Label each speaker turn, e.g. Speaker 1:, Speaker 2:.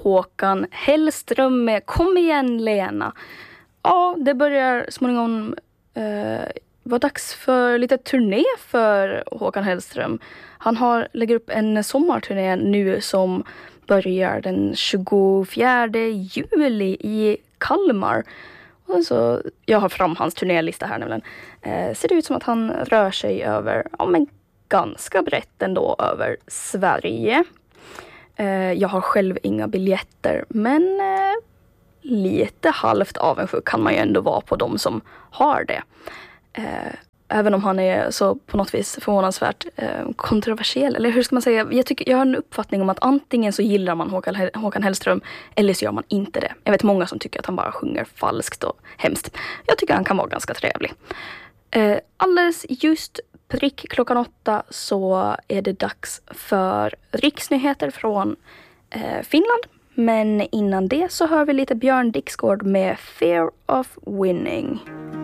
Speaker 1: Håkan Hellström med Kom igen Lena. Ja, det börjar småningom vara dags för lite turné för Håkan Hellström. Han lägger upp en sommarturné nu som börjar den 24 juli i Kalmar. Och så, jag har fram hans turnélista här nämligen. Ser det ut som att han rör sig över, men ganska brett ändå över Sverige. Jag har själv inga biljetter, men lite halvt avundsjuk kan man ju ändå vara på de som har det. Även om han är så på något vis förvånansvärt kontroversiell. Eller hur ska man säga? Jag har en uppfattning om att antingen så gillar man Håkan Hellström eller så gör man inte det. Jag vet många som tycker att han bara sjunger falskt och hemskt. Jag tycker han kan vara ganska trevlig. Alldeles just prick klockan 8 så är det dags för riksnyheter från Finland. Men innan det så hör vi lite Björn Dixgård med Fear of Winning.